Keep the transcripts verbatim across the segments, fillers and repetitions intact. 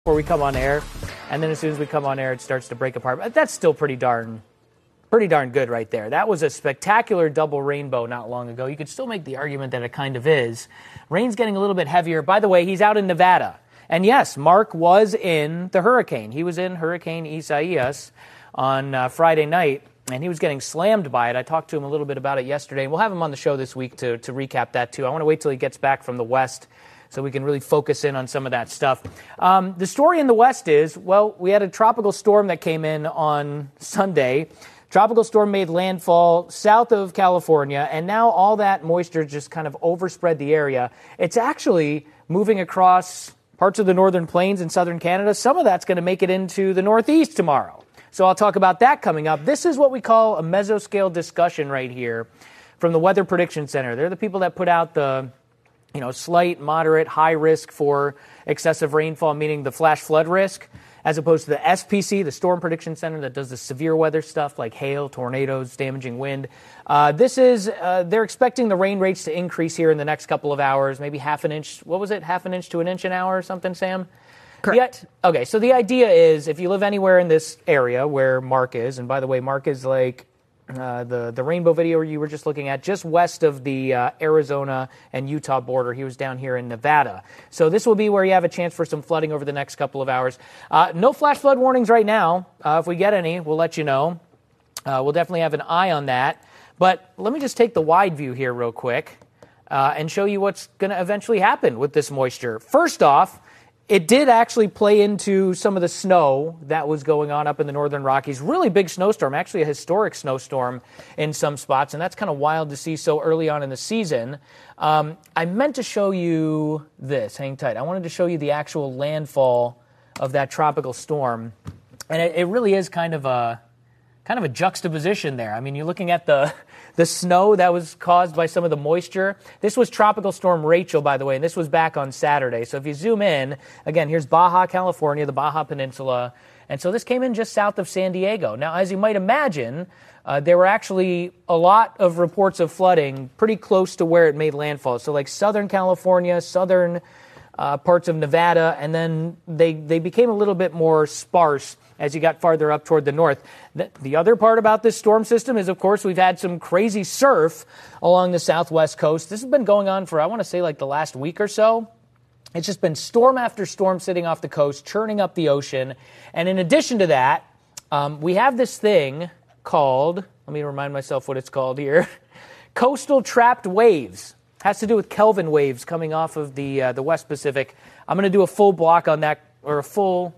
before we come on air, and then as soon as we come on air, it starts to break apart. But that's still pretty darn, pretty darn good right there. That was a spectacular double rainbow not long ago. You could still make the argument that it kind of is. Rain's getting a little bit heavier. By the way, he's out in Nevada. And yes, Mark was in the hurricane. He was in Hurricane Isaias on uh, Friday night, and he was getting slammed by it. I talked to him a little bit about it yesterday, and we'll have him on the show this week to, to recap that too. I want to wait till he gets back from the West so we can really focus in on some of that stuff. Um, the story in the West is, well, we had a tropical storm that came in on Sunday. Tropical storm made landfall south of California, and now all that moisture just kind of overspread the area. It's actually moving across parts of the northern plains in southern Canada. Some of that's going to make it into the Northeast tomorrow. So I'll talk about that coming up. This is what we call a mesoscale discussion right here from the Weather Prediction Center. They're the people that put out the you know, slight, moderate, high risk for excessive rainfall, meaning the flash flood risk, as opposed to the S P C, the Storm Prediction Center, that does the severe weather stuff like hail, tornadoes, damaging wind. Uh, this is, uh, they're expecting the rain rates to increase here in the next couple of hours, maybe half an inch. What was it? Half an inch to an inch an hour or something, Sam? Correct. The, okay, so the idea is if you live anywhere in this area where Mark is, and by the way, Mark is like Uh, the, the rainbow video you were just looking at, just west of the uh, Arizona and Utah border. He was down here in Nevada. So this will be where you have a chance for some flooding over the next couple of hours. Uh, no flash flood warnings right now. Uh, if we get any, we'll let you know. Uh, we'll definitely have an eye on that. But let me just take the wide view here real quick uh, and show you what's going to eventually happen with this moisture. First off, it did actually play into some of the snow that was going on up in the northern Rockies. Really big snowstorm, actually a historic snowstorm in some spots, and that's kind of wild to see so early on in the season. Um, I meant to show you this. Hang tight. I wanted to show you the actual landfall of that tropical storm, and it, it really is kind of a kind of a juxtaposition there. I mean, you're looking at the the snow that was caused by some of the moisture. This was Tropical Storm Rachel, by the way, and this was back on Saturday. So if you zoom in, again, here's Baja California, the Baja Peninsula, and so this came in just south of San Diego. Now, as you might imagine, uh, there were actually a lot of reports of flooding pretty close to where it made landfall. So like Southern California, southern uh, parts of Nevada, and then they, they became a little bit more sparse as you got farther up toward the north. The, the other part about this storm system is, of course, we've had some crazy surf along the southwest coast. This has been going on for, I want to say, like the last week or so. It's just been storm after storm sitting off the coast, churning up the ocean. And in addition to that, um, we have this thing called, let me remind myself what it's called here, coastal trapped waves. Has to do with Kelvin waves coming off of the uh, the West Pacific. I'm going to do a full block on that, or a full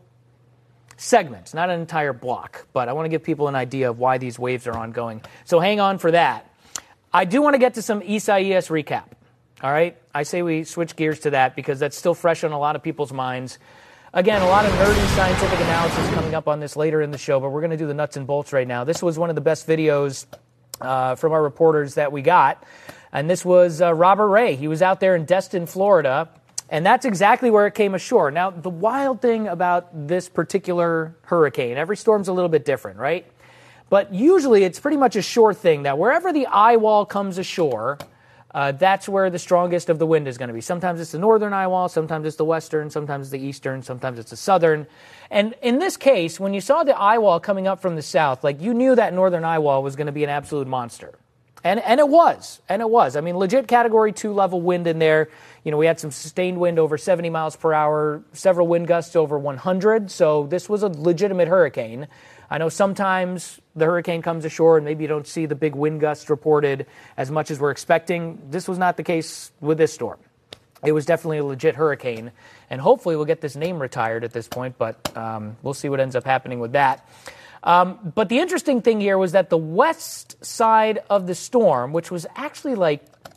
segment, not an entire block, but I want to give people an idea of why these waves are ongoing. So hang on for that. I do want to get to some Isaias recap. All right? I say we switch gears to that because that's still fresh on a lot of people's minds. Again, a lot of nerdy scientific analysis coming up on this later in the show, but we're going to do the nuts and bolts right now. This was one of the best videos uh, from our reporters that we got, and this was uh, Robert Ray. He was out there in Destin, Florida, and that's exactly where it came ashore. Now, the wild thing about this particular hurricane, every storm's a little bit different, right? But usually it's pretty much a sure thing that wherever the eye wall comes ashore, uh, that's where the strongest of the wind is going to be. Sometimes it's the northern eye wall, sometimes it's the western, sometimes it's the eastern, sometimes it's the southern. And in this case, when you saw the eye wall coming up from the south, like you knew that northern eye wall was going to be an absolute monster. And and it was, and it was. I mean, legit Category two level wind in there. You know, we had some sustained wind over seventy miles per hour, several wind gusts over one hundred, so this was a legitimate hurricane. I know sometimes the hurricane comes ashore and maybe you don't see the big wind gusts reported as much as we're expecting. This was not the case with this storm. It was definitely a legit hurricane, and hopefully we'll get this name retired at this point, but um, we'll see what ends up happening with that. Um, but the interesting thing here was that the west side of the storm, which was actually like,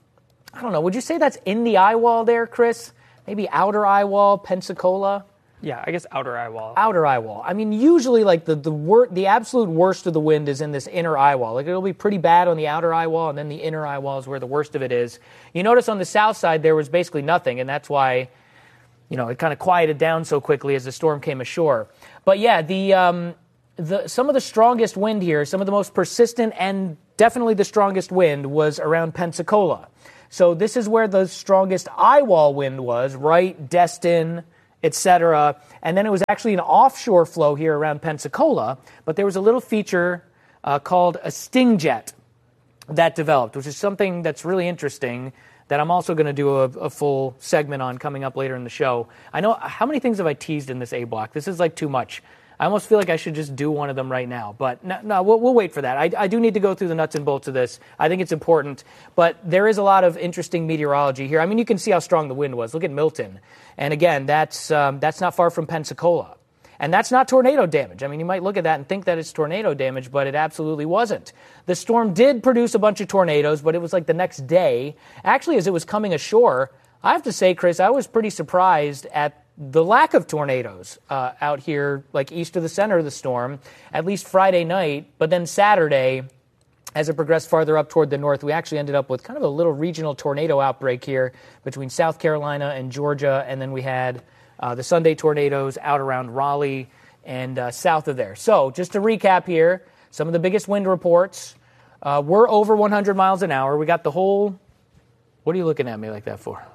I don't know, would you say that's in the eye wall there, Chris? Maybe outer eye wall, Pensacola? Yeah, I guess outer eye wall. Outer eye wall. I mean, usually like the the, wor- the absolute worst of the wind is in this inner eye wall. Like it'll be pretty bad on the outer eye wall, and then the inner eye wall is where the worst of it is. You notice on the south side there was basically nothing, and that's why, you know, it kind of quieted down so quickly as the storm came ashore. But yeah, the... Um, The, some of the strongest wind here, some of the most persistent and definitely the strongest wind was around Pensacola. So this is where the strongest eye wall wind was, right? Destin, et cetera. And then it was actually an offshore flow here around Pensacola, but there was a little feature uh, called a sting jet that developed, which is something that's really interesting that I'm also going to do a, a full segment on coming up later in the show. I know, how many things have I teased in this A block? This is like too much. I almost feel like I should just do one of them right now, but no, no we'll, we'll wait for that. I, I do need to go through the nuts and bolts of this. I think it's important, but there is a lot of interesting meteorology here. I mean, you can see how strong the wind was. Look at Milton. And again, that's um, that's not far from Pensacola. And that's not tornado damage. I mean, you might look at that and think that it's tornado damage, but it absolutely wasn't. The storm did produce a bunch of tornadoes, but it was like the next day. Actually, as it was coming ashore, I have to say, Chris, I was pretty surprised at the lack of tornadoes uh, out here, like east of the center of the storm, at least Friday night. But then Saturday, as it progressed farther up toward the north, we actually ended up with kind of a little regional tornado outbreak here between South Carolina and Georgia. And then we had uh, the Sunday tornadoes out around Raleigh and uh, south of there. So just to recap here, some of the biggest wind reports uh, were over one hundred miles an hour. We got the whole... What are you looking at me like that for?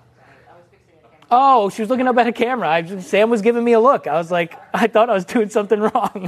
Oh, she was looking up at a camera. I, Sam was giving me a look. I was like, I thought I was doing something wrong.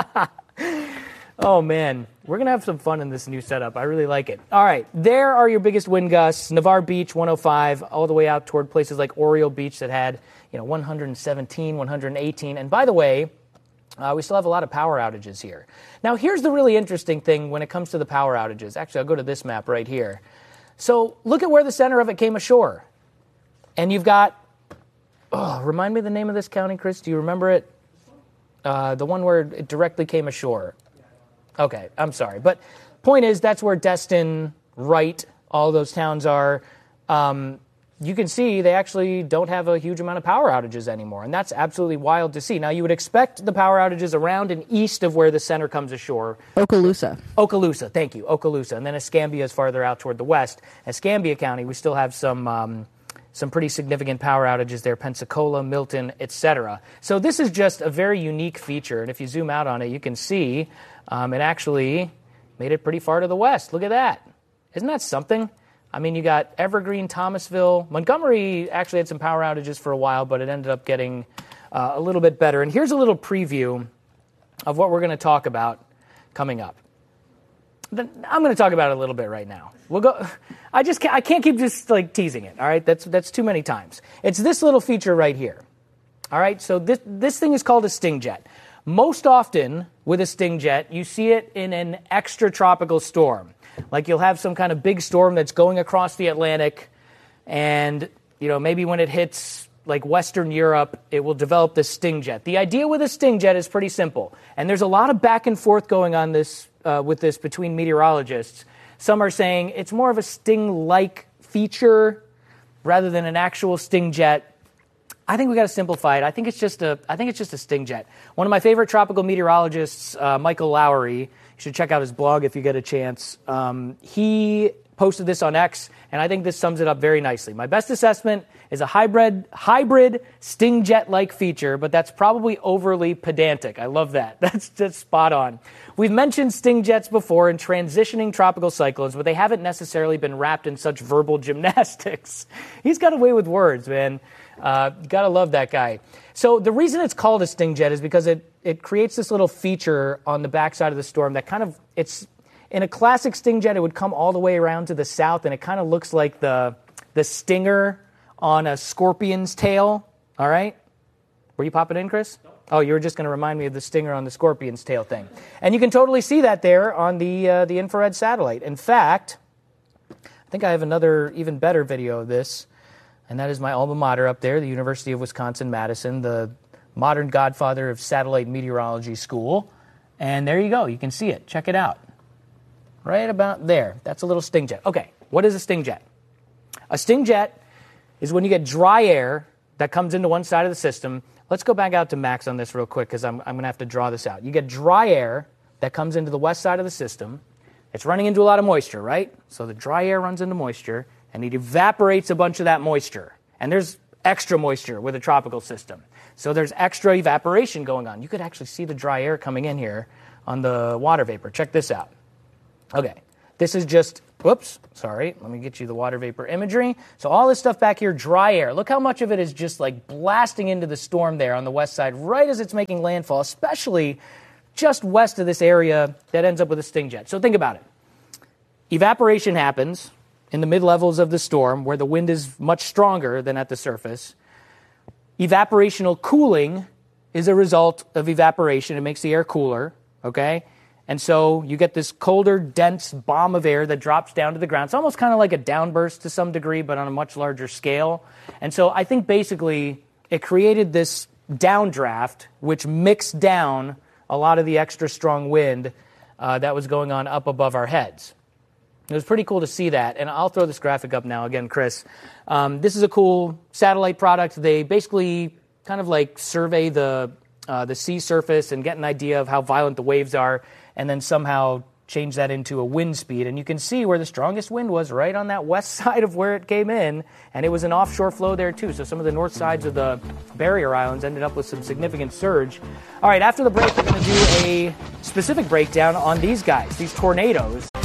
Oh, man. We're going to have some fun in this new setup. I really like it. All right. There are your biggest wind gusts. Navarre Beach, one oh five, all the way out toward places like Oriole Beach that had, you know, one hundred seventeen, one hundred eighteen. And by the way, uh, we still have a lot of power outages here. Now, here's the really interesting thing when it comes to the power outages. Actually, I'll go to this map right here. So look at where the center of it came ashore. And you've got... Oh, remind me the name of this county, Chris. Do you remember it? Uh, the one where it directly came ashore. Okay, I'm sorry. But point is, that's where Destin, Wright, all those towns are. Um, you can see they actually don't have a huge amount of power outages anymore, and that's absolutely wild to see. Now, you would expect the power outages around and east of where the center comes ashore. Okaloosa. Okaloosa, thank you, Okaloosa. And then Escambia is farther out toward the west. Escambia County, we still have some... Um, Some pretty significant power outages there, Pensacola, Milton, et cetera. So this is just a very unique feature, and if you zoom out on it, you can see um, it actually made it pretty far to the west. Look at that. Isn't that something? I mean, you got Evergreen, Thomasville. Montgomery actually had some power outages for a while, but it ended up getting uh, a little bit better. And here's a little preview of what we're going to talk about coming up. I'm going to talk about it a little bit right now. We'll go. I just can't, I can't keep just like teasing it. All right, that's that's too many times. It's this little feature right here. All right, so this this thing is called a sting jet. Most often with a sting jet, you see it in an extratropical storm. Like you'll have some kind of big storm that's going across the Atlantic, and you know maybe when it hits like Western Europe, it will develop this sting jet. The idea with a sting jet is pretty simple, and there's a lot of back and forth going on this. Uh, with this between meteorologists. Some are saying it's more of a sting-like feature rather than an actual sting jet. I think we got to simplify it. I think it's just a. I think it's just a sting jet. One of my favorite tropical meteorologists, uh, Michael Lowry. You should check out his blog if you get a chance. Um, he posted this on X, and I think this sums it up very nicely. My best assessment is a hybrid hybrid sting jet-like feature, but that's probably overly pedantic. I love that. That's just spot on. We've mentioned sting jets before in transitioning tropical cyclones, but they haven't necessarily been wrapped in such verbal gymnastics. He's got a way with words, man. Uh, gotta love that guy. So the reason it's called a sting jet is because it, it creates this little feature on the backside of the storm that kind of, it's, in a classic sting jet, it would come all the way around to the south, and it kind of looks like the the stinger on a scorpion's tail. All right? Were you popping in, Chris? No. Oh, you were just going to remind me of the stinger on the scorpion's tail thing. And you can totally see that there on the uh, the infrared satellite. In fact, I think I have another even better video of this, and that is my alma mater up there, the University of Wisconsin-Madison, the modern godfather of satellite meteorology school. And there you go. You can see it. Check it out. Right about there. That's a little sting jet. Okay, what is a sting jet? A sting jet is when you get dry air that comes into one side of the system. Let's go back out to Max on this real quick because I'm, I'm going to have to draw this out. You get dry air that comes into the west side of the system. It's running into a lot of moisture, right? So the dry air runs into moisture, and it evaporates a bunch of that moisture. And there's extra moisture with a tropical system. So there's extra evaporation going on. You could actually see the dry air coming in here on the water vapor. Check this out. Okay, this is just Whoops, sorry. Let me get you the water vapor imagery. So all this stuff back here, dry air. Look how much of it is just like blasting into the storm there on the west side, right as it's making landfall, especially just west of this area that ends up with a sting jet. So think about it. Evaporation happens in the mid-levels of the storm where the wind is much stronger than at the surface. Evaporational cooling is a result of evaporation. It makes the air cooler, okay? And so you get this colder, dense bomb of air that drops down to the ground. It's almost kind of like a downburst to some degree, but on a much larger scale. And so I think basically it created this downdraft, which mixed down a lot of the extra strong wind uh, that was going on up above our heads. It was pretty cool to see that. And I'll throw this graphic up now again, Chris. Um, this is a cool satellite product. They basically kind of like survey the uh, the sea surface and get an idea of how violent the waves are, and then somehow change that into a wind speed. And you can see where the strongest wind was right on that west side of where it came in, and it was an offshore flow there too. So some of the north sides of the barrier islands ended up with some significant surge. All right, after the break, we're going to do a specific breakdown on these guys, these tornadoes.